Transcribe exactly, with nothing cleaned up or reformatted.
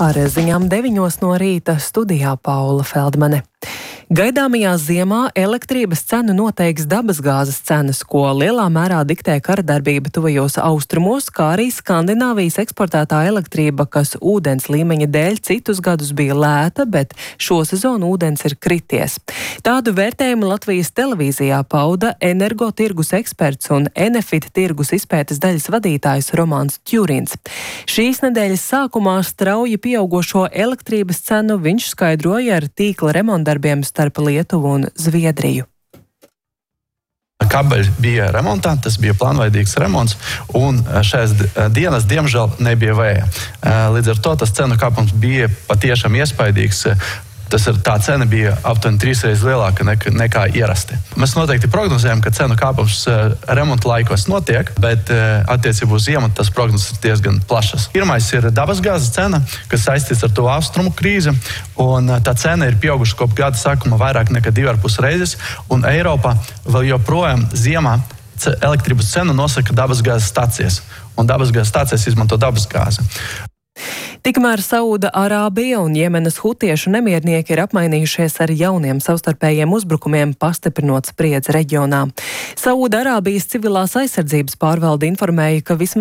Ar ziņām deviņos no rīta studijā Paula Feldmane. Gaidāmajā ziemā elektrības cenu noteiks dabasgāzes cenas, ko lielā mērā diktē karadarbība tuvajos austrumos, kā arī Skandināvijas eksportētā elektrība, kas ūdens līmeņa dēļ citus gadus bija lēta, bet šo sezonu ūdens ir krities. Tādu vērtējumu Latvijas televīzijā pauda energotirgus eksperts un Enefit tirgus izpētes daļas vadītājs Romāns Tjurins. Šīs nedēļas sākumā strauji pieaugošo elektrības cenu viņš skaidroja ar tīkla remontdarbiem starp Lietuvu un Zviedriju. Kabeļi bija remontā, tas bija plānveidīgs remonts, un šajās dienas, diemžēl, nebija vēja. Līdz ar to tas cenu kāpums bija patiešām iespaidīgs. Tas ir, tā cena bija aptuveni trīsreiz lielāka nekā, nekā ierasti. Mēs noteikti prognozējam, ka cenu kāpums remonta laikos notiek, bet attiecībā uz ziemu tas prognozes ir diezgan plašas. Pirmais ir dabasgāzes cena, kas saistīts ar to austrumu krīzi, un tā cena ir pieauguša kopš gada sākuma vairāk nekā divi ar pus reizes, un Eiropā vēl joprojām ziemā elektrības cenu nosaka dabasgāzes stacijas, un dabasgāzes stacijas izmanto dabasgāzi. Tikmēr Sauda Arābija un Jemenas hutiešu nemiernieki ir apmainījušies ar jauniem savstarpējiem uzbrukumiem, pastiprinot spriedzi reģionā. Sauda Arābijas civilās aizsardzības pārvalde informēja, ka vismaz